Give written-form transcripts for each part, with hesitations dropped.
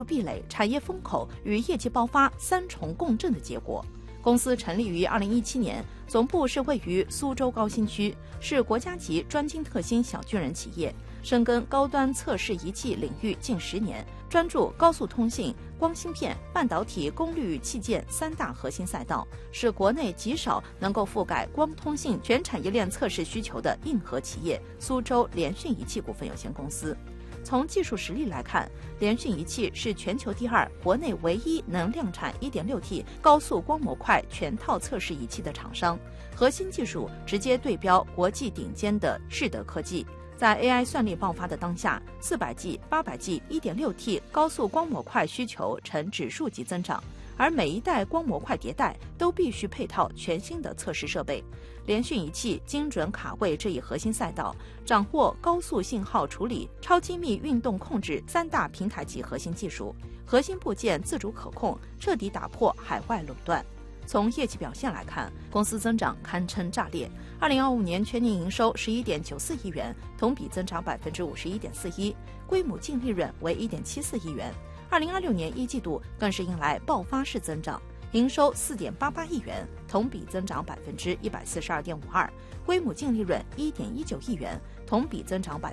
壁垒、产业风口与业绩爆发三重共振的结果。公司成立于2017年，总部是位于苏州高新区，是国家级专精特新小巨人企业，深耕高端测试仪器领域近10年，专注高速通信、光芯片、半导体功率器件3大核心赛道，是国内极少能够覆盖光通信全产业链测试需求的硬核企业——苏州联讯仪器股份有限公司。从技术实力来看，联讯仪器是全球第2、国内唯一能量产 1.6T 高速光模块全套测试仪器的厂商，核心技术直接对标国际顶尖的世德科技。在 AI 算力爆发的当下，400G、800G、1.6T 高速光模块需求呈指数级增长，而每一代光模块迭代都必须配套全新的测试设备。联讯仪器精准卡位这一核心赛道，掌握高速信号处理、超精密运动控制3大平台级核心技术，核心部件自主可控，彻底打破海外垄断。从业绩表现来看，公司增长堪称炸裂。2025年全年营收11.94亿元，同比增长51.41%，规模净利润为1.74亿元。2026年一季度更是迎来爆发式增长，营收4.88亿元，同比增长142.52%，规模净利润1.19亿元，同比增长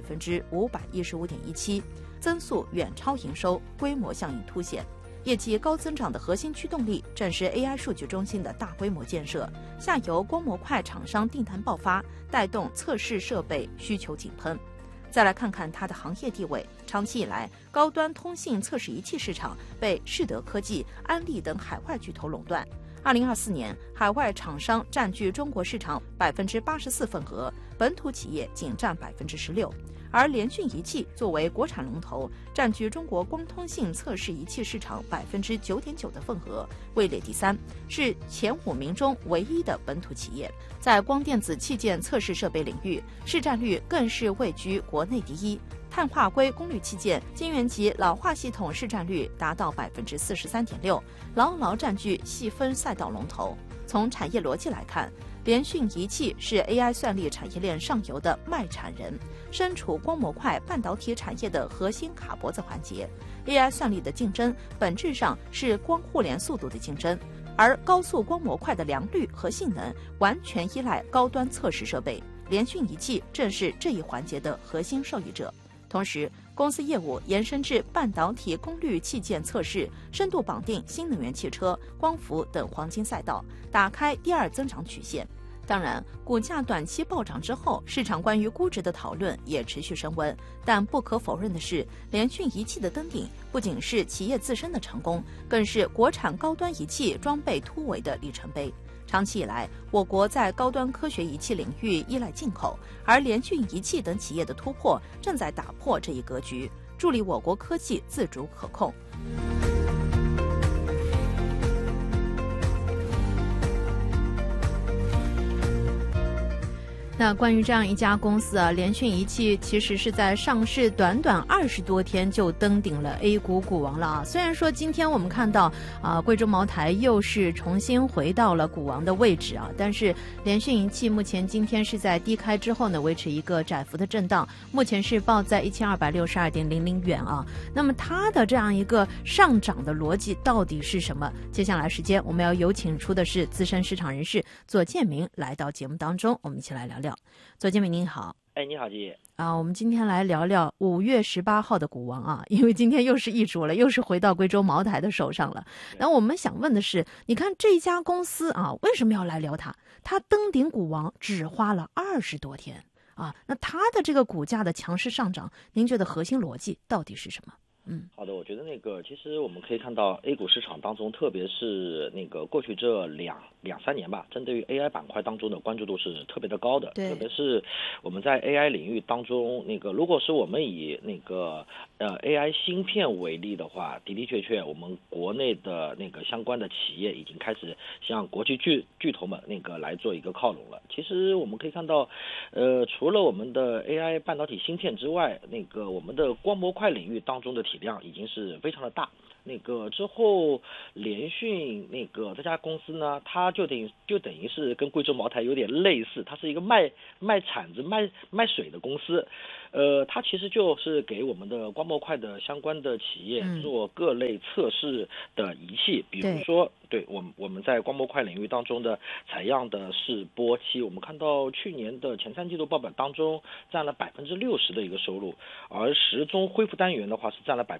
515.17%，增速远超营收，规模效应凸显。业绩高增长的核心驱动力正是 AI 数据中心的大规模建设，下游光模块厂商订单爆发，带动测试设备需求井喷。再来看看它的行业地位，长期以来，高端通信测试仪器市场被世德科技、安利等海外巨头垄断。2024年，海外厂商占据中国市场84%份额，本土企业仅占16%。而联讯仪器作为国产龙头，占据中国光通信测试仪器市场9.9%的份额，位列第3，是前5名中唯一的本土企业。在光电子器件测试设备领域，市占率更是位居国内第1。碳化硅功率器件、晶圆级老化系统市占率达到43.6%，牢牢占据细分赛道龙头。从产业逻辑来看，联讯仪器是 AI 算力产业链上游的卖产人，身处光模块半导体产业的核心卡脖子环节。AI 算力的竞争本质上是光互联速度的竞争，而高速光模块的良率和性能完全依赖高端测试设备，联讯仪器正是这一环节的核心受益者。同时，公司业务延伸至半导体功率器件测试，深度绑定新能源汽车、光伏等黄金赛道，打开第2增长曲线。当然，股价短期暴涨之后，市场关于估值的讨论也持续升温。但不可否认的是，联讯仪器的登顶不仅是企业自身的成功，更是国产高端仪器装备突围的里程碑。长期以来，我国在高端科学仪器领域依赖进口，而联讯仪器等企业的突破正在打破这一格局，助力我国科技自主可控。那关于这样一家公司啊，联讯仪器其实是在上市短短20多天就登顶了 A 股股王了啊。虽然说今天我们看到贵州茅台又是重新回到了股王的位置啊，但是联讯仪器目前今天是在低开之后呢，维持一个窄幅的震荡，目前是报在1262.00元啊。那么它的这样一个上涨的逻辑到底是什么？接下来时间我们要有请出的是资深市场人士左建明来到节目当中，我们一起来聊聊。左建明您好。 你好，季我们今天来聊聊5月18号的股王啊，因为今天又是易主了，又是回到贵州茅台的手上了。那我们想问的是，你看这家公司啊，为什么要来聊它？它登顶股王只花了20多天啊，那它的这个股价的强势上涨，您觉得核心逻辑到底是什么？ 好的，我觉得其实我们可以看到 A 股市场当中，特别是过去这两三年吧，针对于 AI 板块当中的关注度是特别的高的。特别是我们在 AI 领域当中，如果是我们以AI 芯片为例的话，的确我们国内的相关的企业已经开始向国际巨头们来做一个靠拢了。其实我们可以看到，除了我们的 AI 半导体芯片之外，我们的光模块领域当中的铁体量已经是非常的大。之后联讯这家公司呢，它就等于是跟贵州茅台有点类似，它是一个卖铲子卖水的公司。它其实就是给我们的光模块的相关的企业做各类测试的仪器，比如说对我们在光模块领域当中的采样的示波器，我们看到去年的前3季度报表当中占了60%的一个收入，而时钟恢复单元的话是占了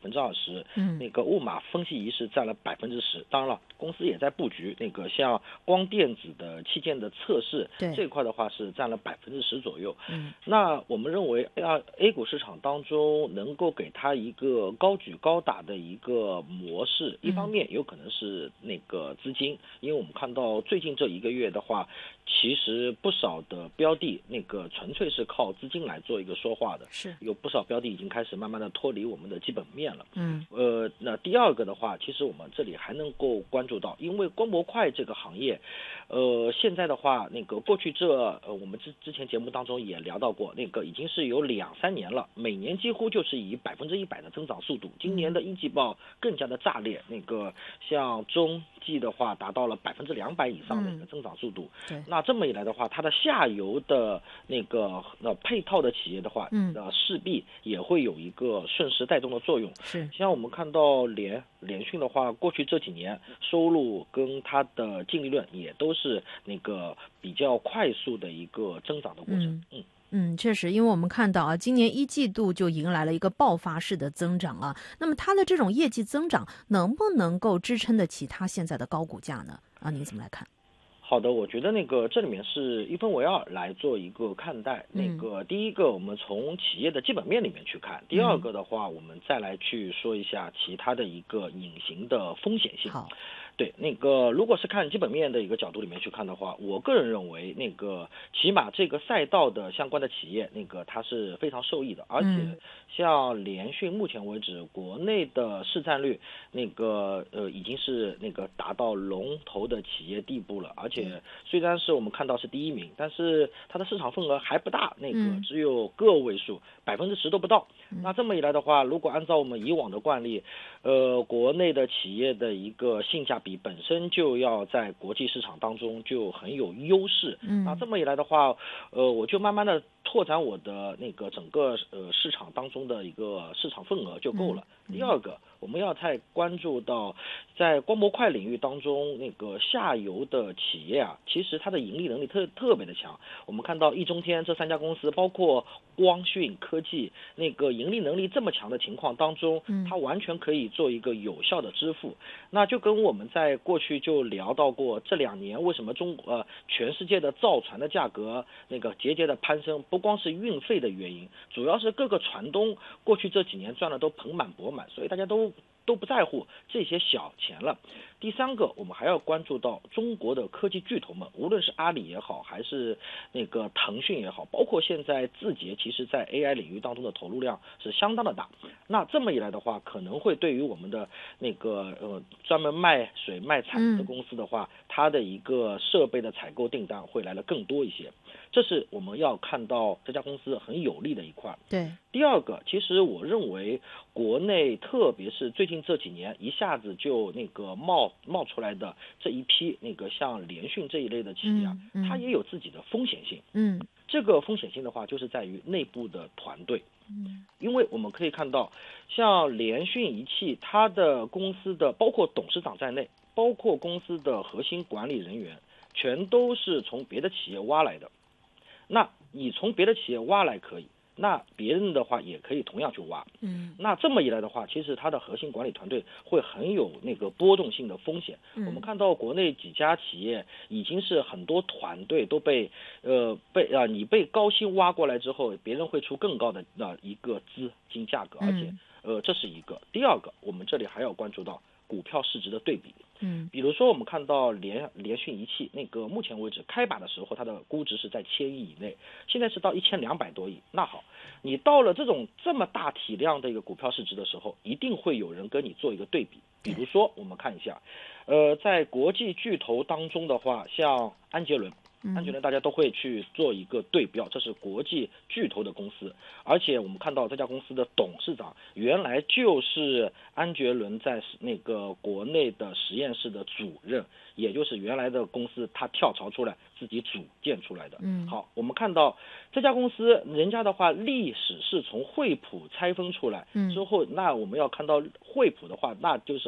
20%，雾码分析仪是占了10%。当然了，公司也在布局像光电子的器件的测试这一块的话是占了10%左右。那我们认为A 股市场当中能够给它一个高举高打的一个模式，一方面有可能是资金，因为我们看到最近这1个月的话，其实不少的标的纯粹是靠资金来做一个说话的， 是有不少标的已经开始慢慢的脱离我们的基本面了。那第二个的话，其实我们这里还能够关注到，因为光模块这个行业，现在的话过去我们之前节目当中也聊到过，已经是有2-3年了，每年几乎就是以100%的增长速度，今年的一季报更加的炸裂，像中季的话达到了200%以上的一个增长速度。那这么一来的话，它的下游的配套的企业的话，势必也会有一个顺势带动的作用。 是， 像我们看到联讯的话，过去这几年收入跟它的净利润也都是比较快速的一个增长的过程。 确实，因为我们看到今年1季度就迎来了一个爆发式的增长啊。那么它的这种业绩增长能不能够支撑得起它现在的高股价呢？您怎么来看？ 好的，我觉得这里面是一分为二来做一个看待。第一个我们从企业的基本面里面去看，第二个的话我们再来去说一下其他的一个隐形的风险性。 好。 对，如果是看基本面的一个角度里面去看的话，我个人认为起码这个赛道的相关的企业它是非常受益的，而且像联讯目前为止国内的市占率已经是达到龙头的企业地步了，而且虽然是我们看到是第1名，但是它的市场份额还不大，只有个位数，10%都不到。那这么一来的话，如果按照我们以往的惯例，国内的企业的一个性价比本身就要在国际市场当中就很有优势。那这么一来的话，我就慢慢的拓展我的整个市场当中的一个市场份额就够了。第二个，我们要再关注到在光模块领域当中下游的企业其实它的盈利能力特别的强。我们看到易中天这3家公司，包括光讯科技盈利能力这么强的情况当中，它完全可以做一个有效的支付。那就跟我们在过去就聊到过，这2年为什么全世界的造船的价格节节的攀升，不光是运费的原因，主要是各个船东过去这几年赚的都盆满钵满，所以大家都不在乎这些小钱了。第三个，我们还要关注到中国的科技巨头们，无论是阿里也好，还是腾讯也好，包括现在字节，其实在 AI 领域当中的投入量是相当的大。那这么一来的话，可能会对于我们的专门卖水卖铲子的公司的话，它的一个设备的采购订单会来的更多一些。这是我们要看到这家公司很有利的一块。 对。 第二个，其实我认为国内特别是最近这几年一下子就冒出来的这一批像联讯这一类的企业它也有自己的风险性。这个风险性的话就是在于内部的团队。因为我们可以看到像联讯仪器，它的公司的包括董事长在内，包括公司的核心管理人员全都是从别的企业挖来的。那你从别的企业挖来可以，那别人的话也可以同样去挖。那这么一来的话，其实它的核心管理团队会很有波动性的风险。我们看到国内几家企业已经是很多团队都被你被高薪挖过来之后，别人会出更高的一个资金价格，而且这是一个。第二个，我们这里还要关注到股票市值的对比。比如说我们看到联讯仪器目前为止开把的时候，它的估值是在1000亿以内，现在是到1200多亿。那好，你到了这么大体量的一个股票市值的时候，一定会有人跟你做一个对比。比如说我们看一下在国际巨头当中的话，像安捷伦安全呢大家都会去做一个对标，这是国际巨头的公司，而且我们看到这家公司的董事长原来就是安捷伦在那个国内的实验室的主任，也就是原来的公司他跳槽出来自己组建出来的。好，我们看到这家公司人家的话历史是从惠普拆分出来之后，那我们要看到惠普的话，那就是